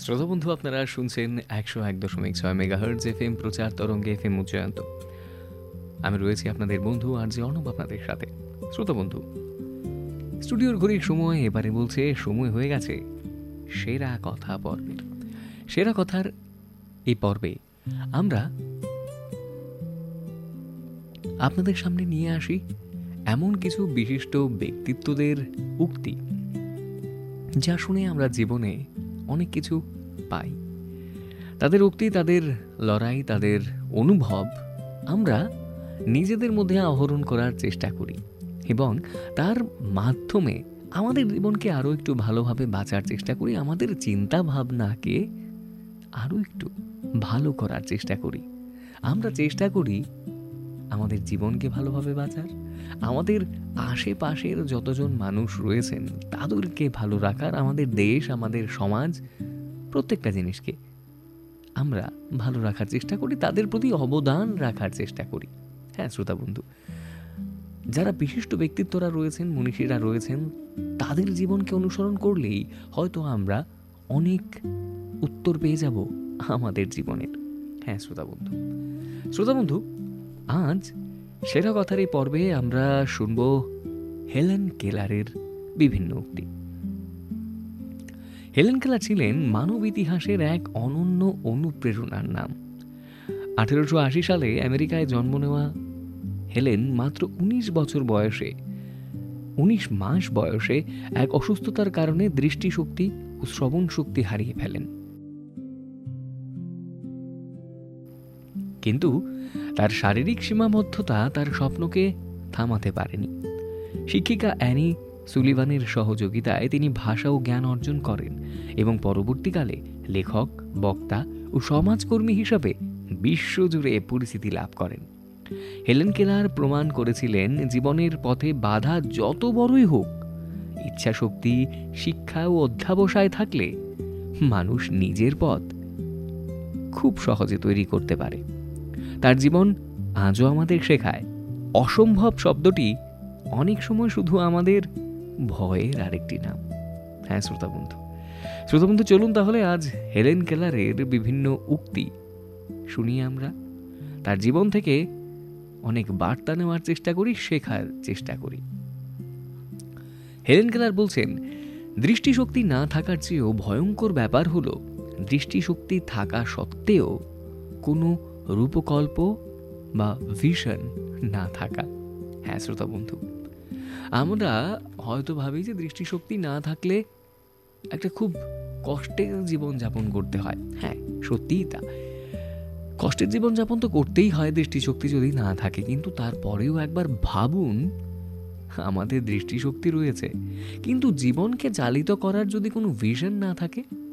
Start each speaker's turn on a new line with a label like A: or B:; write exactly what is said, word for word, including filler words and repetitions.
A: শ্রোতা বন্ধু, আপনারা শুনছেন একশো এক দশমিক ছয় মেগাহার্টজ এফ এম প্রচার তরঙ্গে এফ এম উচ্চায়ন্ত। আমি রয়েছি আপনাদের বন্ধু আর যে অর্ণব আপনাদের সাথে। শ্রোতা বন্ধু, স্টুডিওর ঘড়ির সময় এবারে বলছে সময় হয়ে গেছে সেরা কথা পর্বের। সেরা কথার এই পর্বে আমরা আপনাদের সামনে নিয়ে আসি এমন কিছু বিশিষ্ট ব্যক্তিত্বদের উক্তি, যা শুনে আমরা জীবনে অনেক কিছু পাই। তাদের উক্তি, তাদের লড়াই, তাদের অনুভব আমরা নিজেদের মধ্যে আহরণ করার চেষ্টা করি এবং তার মাধ্যমে আমাদের জীবনকে আরও একটু ভালোভাবে বাঁচার চেষ্টা করি, আমাদের চিন্তা ভাবনাকে আরও একটু ভালো করার চেষ্টা করি। আমরা চেষ্টা করি আমাদের জীবনকে ভালোভাবে বাঁচার, আমাদের আশেপাশের যতজন মানুষ রয়েছেন তাদেরকে ভালো রাখার, আমাদের দেশ, আমাদের সমাজ, প্রত্যেকটা জিনিসকে আমরা ভালো রাখার চেষ্টা করি, তাদের প্রতি অবদান রাখার চেষ্টা করি। হ্যাঁ শ্রোতা বন্ধু, যারা বিশিষ্ট ব্যক্তিত্বরা রয়েছেন, মনীষীরা রয়েছেন, তাদের জীবনকে অনুসরণ করলেই হয়তো আমরা অনেক উত্তর পেয়ে যাব আমাদের জীবনের। হ্যাঁ শ্রোতা বন্ধু শ্রোতা বন্ধু আজ সেরা কথার এই পর্বে আমরা শুনব হেলেন কেলারের বিভিন্ন উক্তি। হেলেন কেলার ছিলেন মানব ইতিহাসের এক অনন্য অনুপ্রেরণার নাম। আঠেরোশো আশি সালে আমেরিকায় জন্ম নেওয়া হেলেন মাত্র উনিশ বছর বয়সে উনিশ মাস বয়সে এক অসুস্থতার কারণে দৃষ্টিশক্তি ও শ্রবণ শক্তি হারিয়ে ফেলেন। কিন্তু তার শারীরিক সীমাবদ্ধতা তার স্বপ্নকে থামাতে পারেনি। শিক্ষিকা অ্যানি সুলিভানের সহযোগিতায় তিনি ভাষা ও জ্ঞান অর্জন করেন এবং পরবর্তীকালে লেখক, বক্তা ও সমাজকর্মী হিসাবে বিশ্বজুড়ে পরিচিতি লাভ করেন। হেলেন কেলার প্রমাণ করেছিলেন, জীবনের পথে বাধা যত বড়ই হোক, ইচ্ছাশক্তি, শিক্ষা ও অধ্যাবসায় থাকলে মানুষ নিজের পথ খুব সহজে তৈরি করতে পারে। তার জীবন আজও আমাদের শেখায় অসম্ভব শব্দটি অনেক সময় শুধু আমাদের ভয়ের আরেকটি নাম। হ্যাঁ শ্রোতা বন্ধু শ্রোতা বন্ধু চলুন তাহলে আজ হেলেন কেলারের বিভিন্ন উক্তি শুনি। আমরা তার জীবন থেকে অনেক বার্তা নেওয়ার চেষ্টা করি, শেখার চেষ্টা করি। হেলেন কেলার বলছেন, দৃষ্টিশক্তি না থাকার চেয়েও ভয়ঙ্কর ব্যাপার হলো দৃষ্টিশক্তি থাকা সত্ত্বেও কোনো রূপকল্প বা ভিশন না থাকা। হ্যাঁ শ্রোতা বন্ধু, আমরা হয়তো ভাবি যে দৃষ্টিশক্তি না থাকলে একটা খুব কষ্টের জীবনযাপন করতে হয়। হ্যাঁ সত্যিই তা, কষ্টের জীবনযাপন তো করতেই হয় দৃষ্টিশক্তি যদি না থাকে। কিন্তু তারপরেও একবার ভাবুন, আমাদের দৃষ্টিশক্তি রয়েছে কিন্তু জীবনকে চালিত করার যদি কোনো ভিশন না থাকে,